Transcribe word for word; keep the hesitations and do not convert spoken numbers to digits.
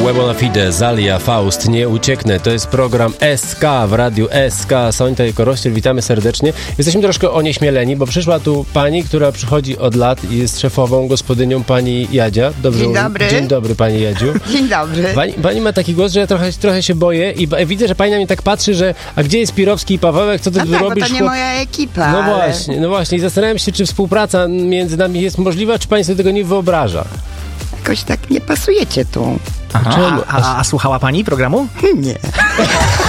Forma Bona Fide, Zalia, Faust, Nie ucieknę. To jest program S K w Radiu S K. Sonita i Korościel, witamy serdecznie. Jesteśmy troszkę onieśmieleni, bo przyszła tu pani, która przychodzi od lat i jest szefową, gospodynią, pani Jadzia. Dobrze Dzień dobry. Dzień dobry, pani Jadziu. Dzień dobry. Pani, pani ma taki głos, że ja trochę, trochę się boję i b- widzę, że pani na mnie tak patrzy, że a gdzie jest Pirowski i Pawełek, co ty No tu tak, robisz? bo to nie moja ekipa. No ale... właśnie, no właśnie. I zastanawiam się, czy współpraca między nami jest możliwa, czy pani sobie tego nie wyobraża. Jakoś tak nie pasujecie tu. Aha, Czemu? a, a, a słuchała pani programu? Nie.